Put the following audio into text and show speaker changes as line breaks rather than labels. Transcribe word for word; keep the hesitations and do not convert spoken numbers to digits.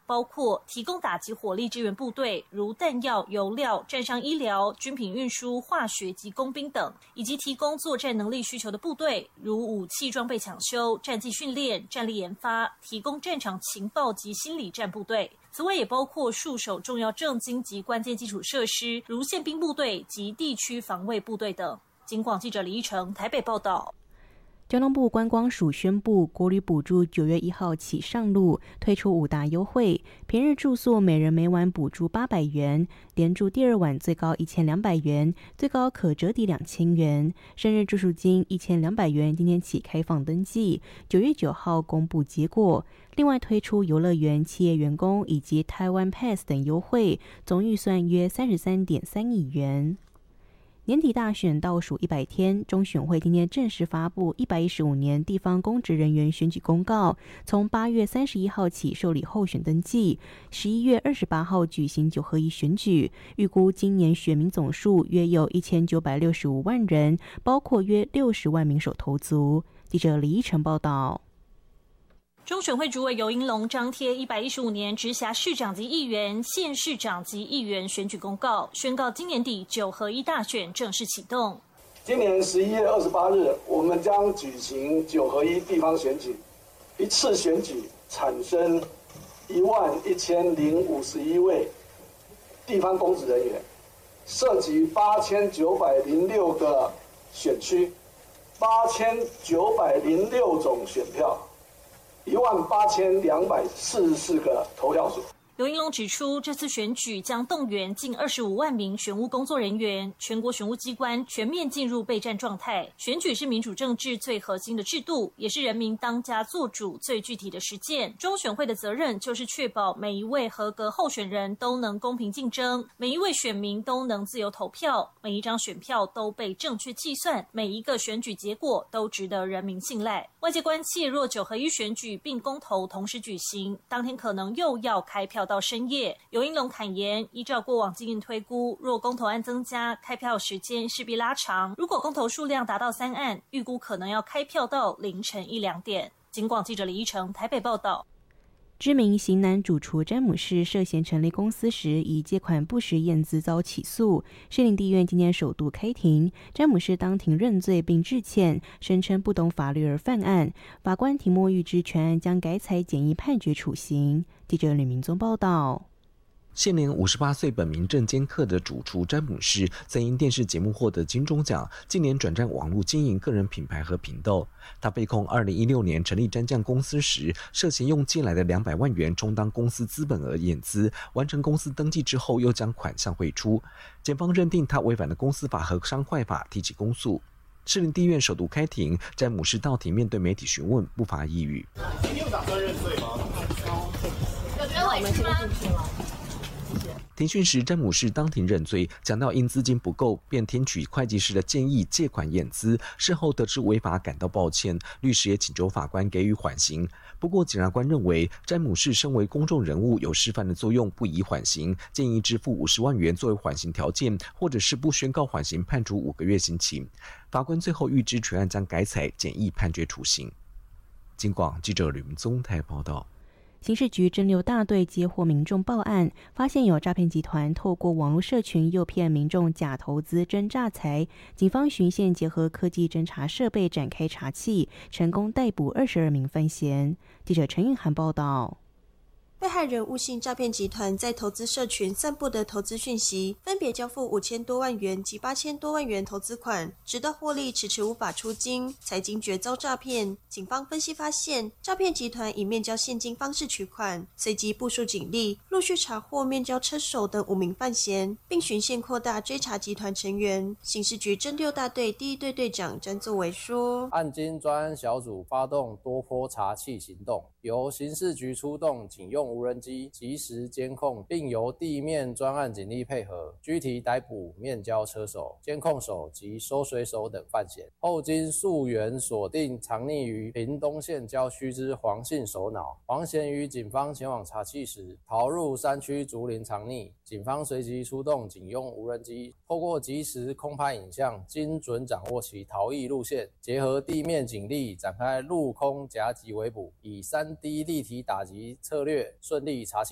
包括提供打击火力支援部队，如弹药、油料、战伤医疗、军品运输、化学及工兵等，以及提供作战能力需求的部队，如武器装备抢修、战技训练、战力研发，提供战场情报及心理战部队。此外，也包括戍守重要政经及关键基础设施，如宪兵部队及地区防卫部队等。警广记者李依成台北报道。
交通部观光署宣布，国旅补助九月一号起上路，推出五大优惠。平日住宿每人每晚补助八百元，连住第二晚最高一千两百元，最高可折抵两千元。生日住宿金一千两百元，今天起开放登记，九月九号公布结果。另外推出游乐园企业员工以及台湾 Pass 等优惠，总预算约三十三点三亿元。年底大选倒数一百天，中选会今天正式发布一百一十五年地方公职人员选举公告，从八月三十一号起受理候选登记，十一月二十八号举行九合一选举，预估今年选民总数约有一千九百六十五万人，包括约六十万名首投族。记者李依晨报道。
中选会主委游盈隆张贴一百一十五年直辖市长及议员、县市长及议员选举公告，宣告今年底九合一大选正式启动。
今年十一月二十八日，我们将举行九合一地方选举，一次选举产生一万一千零五十一位地方公职人员，涉及八千九百零六个选区，八千九百零六种选票。一万八千两百四十四个投票所。
游盈隆指出，这次选举将动员近二十五万名选务工作人员，全国选务机关全面进入备战状态。选举是民主政治最核心的制度，也是人民当家作主最具体的实践。中选会的责任就是确保每一位合格候选人都能公平竞争，每一位选民都能自由投票，每一张选票都被正确计算，每一个选举结果都值得人民信赖。外界关切，若九合一选举并公投同时举行，当天可能又要开票到深夜。游盈隆坦言，依照过往经验推估，若公投案增加，开票时间势必拉长。如果公投数量达到三案，预估可能要开票到凌晨一两点。警广记者李依成台北报道。
知名型男主厨詹姆士涉嫌成立公司时以借款不实验资遭起诉，士林地院今天首度开庭，詹姆士当庭认罪并致歉，声称不懂法律而犯案。法官提莫预知全案将改采简易判决处刑。记者吕明宗报道。
现年五十八岁本名郑坚克的主厨詹姆士，曾因电视节目获得金钟奖，近年转战网络经营个人品牌和频道。他被控二零一六年成立蘸酱公司时，涉嫌用借来的两百万元充当公司资本额验资，完成公司登记之后又将款项汇出。检方认定他违反了公司法和商坏法，提起公诉。士林地院首度开庭，詹姆士到庭面对媒体询问，不发一语。
你有打算认罪吗？
有觉得委屈吗？
庭讯时，詹姆士当庭认罪，强调因资金不够，便听取会计师的建议借款验资。事后得知违法，感到抱歉，律师也请求法官给予缓刑。不过，检察官认为詹姆士身为公众人物有示范的作用，不宜缓刑，建议支付五十万元作为缓刑条件，或者是不宣告缓刑，判处五个月刑期。法官最后预知全案将改采简易判决处刑。警广记者吕明宗台报道。
刑事局侦六大队接获民众报案，发现有诈骗集团透过网络社群诱骗民众假投资真诈财。警方循线结合科技侦查设备展开查缉，成功逮捕二十二名犯嫌。记者陈韵涵报道。
被害人误信诈骗集团在投资社群散布的投资讯息，分别交付五千多万元及八千多万元投资款，直到获利迟迟无法出金，才惊觉遭诈骗。警方分析发现，诈骗集团以面交现金方式取款，随即部署警力，陆续查获面交车手等五名犯嫌，并循线扩大追查集团成员。刑事局侦六大队第一队队长詹作为说：
案经专案小组发动多波查缉行动，由刑事局出动警用无人机及时监控，并由地面专案警力配合，拘提逮捕面交车手、监控手及收水手等犯嫌。后经溯源锁定藏匿于屏东县郊区之黄姓首脑，黄嫌于警方前往查缉时逃入山区竹林藏匿，警方随即出动警用无人机，透过即时空拍影像，精准掌握其逃逸路线，结合地面警力展开陆空夹击围捕，以 三 D 立体打击策略顺利查缉。